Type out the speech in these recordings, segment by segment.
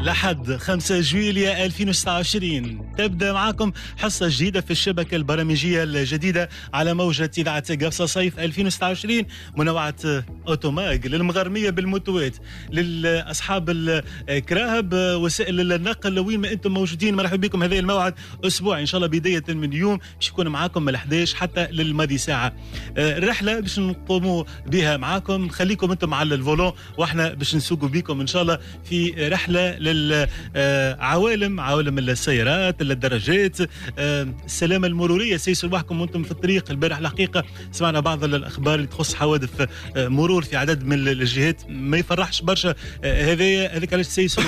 لحد 5 جويلية 2026 تبدأ معكم حصة جديدة في الشبكة البرامجية الجديدة على موجة إذاعة قفصة صيف 2026 منوعة أوتوماج للمغرمية بالموتوات للأصحاب الكراهب وسائل النقل وين ما أنتم موجودين. مرحبا بكم. هذا الموعد أسبوعي إن شاء الله بداية من اليوم باش يكون معكم من 11 حتى للماضي ساعة. الرحلة باش نقوموا بها معكم، نخليكم أنتم على الفولون واحنا باش نسوقوا بكم إن شاء الله في رحلة للعوالم، عوالم السيارات، الدراجات، السلامة المرورية. سيسوا لوحدكم وانتم في الطريق. البارح الحقيقة سمعنا بعض الأخبار اللي تخص حوادث مرور في عدد من الجهات، ما يفرحش برشا. هذاك علاش سيسوا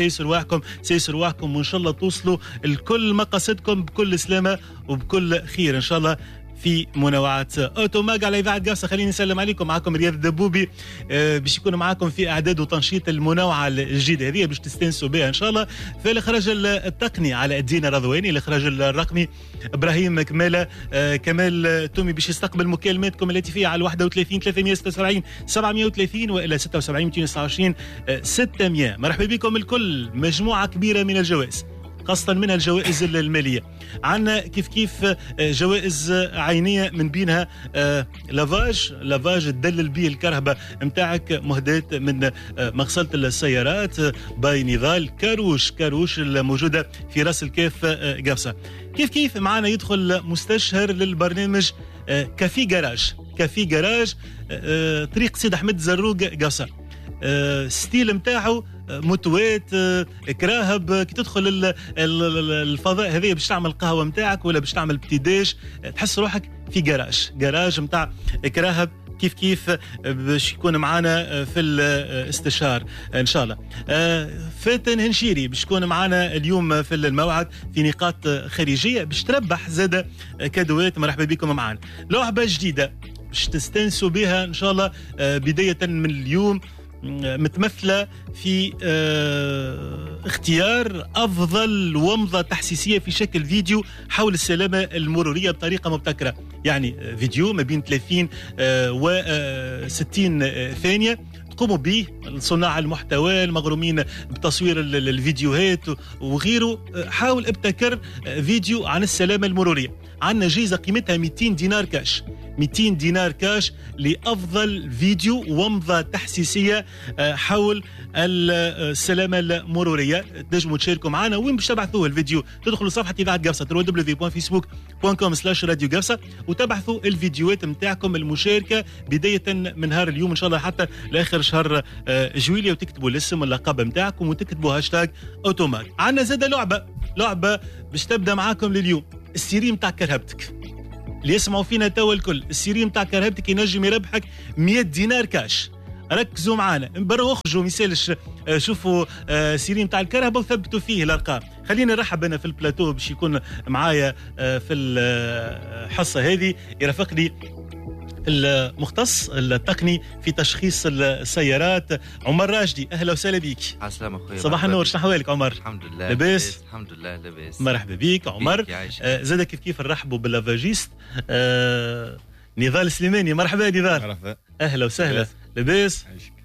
لوحدكم وإن شاء الله توصلوا لكل مقاصدكم بكل سلامة وبكل خير إن شاء الله في منوعة أوتوماج على إذاعة قفصة. خليني نسلم عليكم. معكم رياض الدبوبي باش يكون معكم في إعداد وتنشيط المنوعة الجديدة هذه باش تستنسوا بها إن شاء الله. في الإخراج التقني على الدين رضواني، الإخراج الرقمي إبراهيم كمالة، كمال تومي باش يستقبل مكالماتكم التي فيها على 31 376 730 وإلى 76 229 600. مرحبا بكم الكل. مجموعة كبيرة من الجوائز خاصة منها الجوائز المالية. عندنا كيف جوائز عينية من بينها لافاج تدلل به الكرهبة متاعك، مهداة من مغسلة السيارات باي نضال كاروش الموجودة في راس الكاف قفصة. كيف معنا يدخل مستشهر للبرنامج كافي جراج طريق سيد أحمد زروق قفصة. ستيل متاعه موتوات كراهب. كي تدخل الفضاء هذه باش تعمل قهوه متاعك ولا باش تعمل بتيداج، تحس روحك في جراج متاع كراهب. كيف باش يكون معنا في الاستشهار ان شاء الله. فاتن هنشيري باش يكون معنا اليوم في الموعد في نقاط خارجيه باش تربح زاده كادوات. مرحبا بكم معنا. لعبه جديده باش تستنسوا بها ان شاء الله بدايه من اليوم، متمثلة في اختيار أفضل ومضة تحسيسية في شكل فيديو حول السلامة المرورية بطريقة مبتكرة. يعني فيديو ما بين 30 و 60 ثانية تقوموا به صناع المحتوى المغرومين بتصوير الفيديوهات وغيره. حاول ابتكر فيديو عن السلامة المرورية. عندنا جائزة قيمتها 200 دينار كاش لأفضل فيديو ومضة تحسيسية حول السلامة المرورية. تنجموا تشاركوا معنا. وين باش تبعثوا الفيديو؟ تدخلوا صفحة إذاعة قفصة www.facebook.com/radio قفصة وتبعثوا الفيديوهات متاعكم المشاركة بداية من نهار اليوم إن شاء الله حتى لآخر شهر جويلية، وتكتبوا الاسم واللقب متاعكم وتكتبوا هاشتاج أوتوماج. عندنا زادة لعبة باش تبدأ معاكم لليوم. السيري متاع كرهبتك اللي يسمعوا فينا توا الكل، السيري متاع كرهبتك ينجم يربحك 100 دينار كاش. ركزوا معنا برا اخرجوا، ميسالش شوفوا سيري متاع الكرهبة وثبتوا فيه الارقام. خلينا نرحب انا في البلاتو باش يكون معايا في الحصة هذه يرافقني المختص التقني في تشخيص السيارات عمر راشدي. اهلا وسهلا بك. عسلامة اخويا. صباح النور. شنو احوالك عمر؟ الحمد لله لاباس. الحمد لله لاباس. مرحبا بك عمر. زاد كيف نرحبوا باللافاجيست نضال السليماني. مرحبا نضال. مرحبا. اهلا وسهلا. لاباس.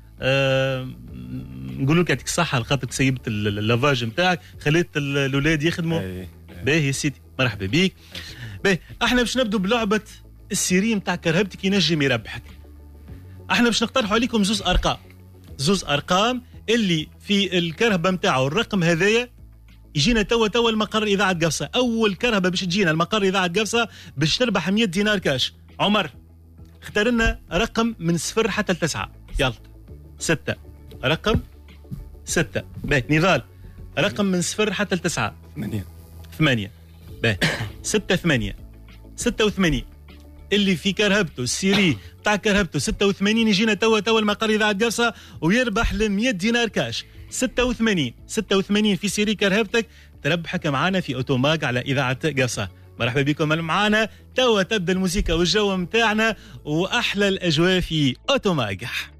نقول لك يعطيك الصحة لخاطرك سيبت اللافاج نتاعك، خليت الاولاد يخدموا. باهي يا سيدي مرحبا بك. باهي احنا باش نبدو بلعبة السيري متاع كرهبتك ينجم يربحك. احنا باش نقترحوا عليكم زوز ارقام اللي في الكرهبه نتاعو الرقم هذايا يجينا توا المقر اذاعه قفصه. اول كرهبه باش تجينا المقر اذاعه قفصه باش تربح 100 دينار كاش. عمر اختار لنا رقم من 0 حتى 9. يلا 6. رقم 6. باهي نضال رقم من 0 حتى 9. 8. باهي 6 8 86 اللي في كرهبته السيري تاع كرهبته 86 يجينا توا المقر اذاعه قفصه ويربح ل 100 دينار كاش. 86 في سيري كرهبتك تربحك معنا في اوتوماج على اذاعه قفصه. مرحبا بكم معنا. توا تبدا الموسيقى والجو متاعنا واحلى الاجواء في اوتوماج.